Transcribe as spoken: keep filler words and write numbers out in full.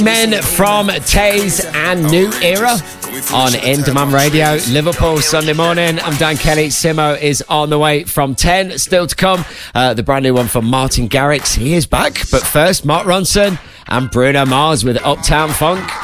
Men from Taze and New Era on In Demand Radio, Liverpool Sunday morning. I'm Dan Kelly. Simo is on the way from ten. Still to come, uh, the brand new one from Martin Garrix. He is back. But first, Mark Ronson and Bruno Mars with Uptown Funk.